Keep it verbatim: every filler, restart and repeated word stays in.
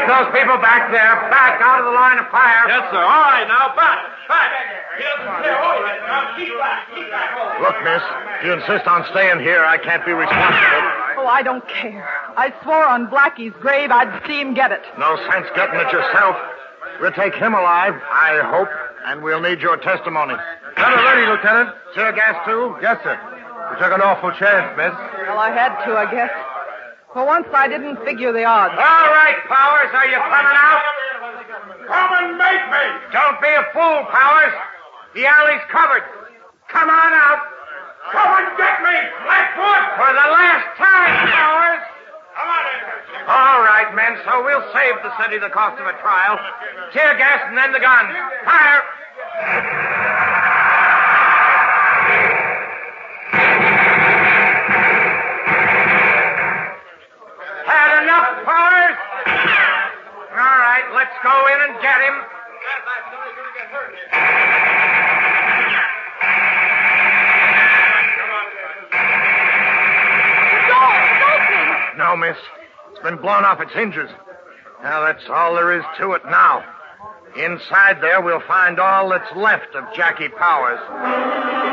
Keep those people back there. Back out of the line of fire. Yes, sir. All right, now, back. Back. Keep back. Keep back. Look, miss, if you insist on staying here, I can't be responsible. Oh, I don't care. I swore on Blackie's grave I'd see him get it. No sense getting it yourself. We'll take him alive, I hope, and we'll need your testimony. Got it ready, Lieutenant. Tear gas, too? Yes, sir. You took an awful chance, miss. Well, I had to, I guess. For once, I didn't figure the odds. All right, Powers, are you coming out? Come and make me. Don't be a fool, Powers. The alley's covered. Come on out. Come and get me, Blackfoot. For the last time, Powers. Come on in. All right, men, so we'll save the city the cost of a trial. Tear gas and then the gun. Fire. Had enough, Powers? All right, let's go in and get him. No, miss. It's been blown off its hinges. Now, that's all there is to it now. Inside there, we'll find all that's left of Jackie Powers.